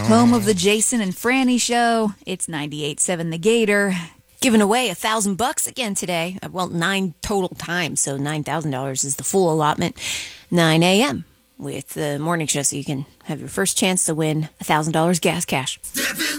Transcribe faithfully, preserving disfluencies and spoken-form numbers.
Home of the Jason and Franny Show. It's ninety-eight point seven The Gator. Giving away a thousand bucks again today. Well, nine total times, so nine thousand dollars is the full allotment. nine a.m. with the morning show, so you can have your first chance to win a thousand dollars gas cash. Step